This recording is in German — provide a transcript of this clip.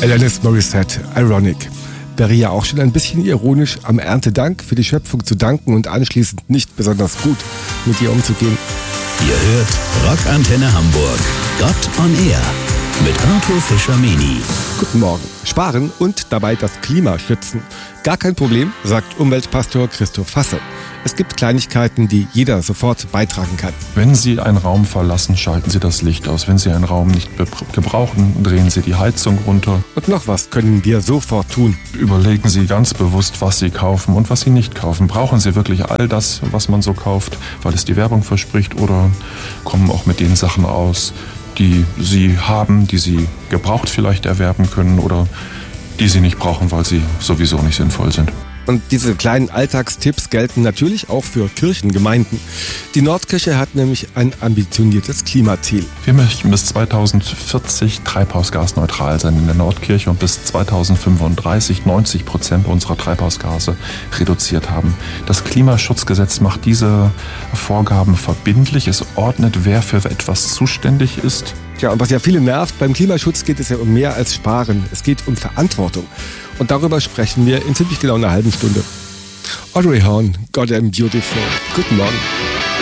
Alanis Morissette, Ironic. Wäre ja auch schon ein bisschen ironisch, am Erntedank für die Schöpfung zu danken und anschließend nicht besonders gut mit ihr umzugehen. Ihr hört Rockantenne Hamburg, Gott on Air mit Arthur Fischer-Meni. Guten Morgen. Sparen und dabei das Klima schützen. Gar kein Problem, sagt Umweltpastor Christoph Fasse. Es gibt Kleinigkeiten, die jeder sofort beitragen kann. Wenn Sie einen Raum verlassen, schalten Sie das Licht aus. Wenn Sie einen Raum nicht gebrauchen, drehen Sie die Heizung runter. Und noch was können wir sofort tun. Überlegen Sie ganz bewusst, was Sie kaufen und was Sie nicht kaufen. Brauchen Sie wirklich all das, was man so kauft, weil es die Werbung verspricht, oder kommen auch mit den Sachen aus, die Sie haben, die Sie gebraucht vielleicht erwerben können oder die Sie nicht brauchen, weil sie sowieso nicht sinnvoll sind. Und diese kleinen Alltagstipps gelten natürlich auch für Kirchengemeinden. Die Nordkirche hat nämlich ein ambitioniertes Klimaziel. Wir möchten bis 2040 treibhausgasneutral sein in der Nordkirche und bis 2035 90% unserer Treibhausgase reduziert haben. Das Klimaschutzgesetz macht diese Vorgaben verbindlich. Es ordnet, wer für etwas zuständig ist. Ja, und was ja viele nervt, beim Klimaschutz geht es ja um mehr als Sparen. Es geht um Verantwortung. Und darüber sprechen wir in ziemlich genau einer halben Stunde. Audrey Horne, God I'm Beautiful. Guten Morgen.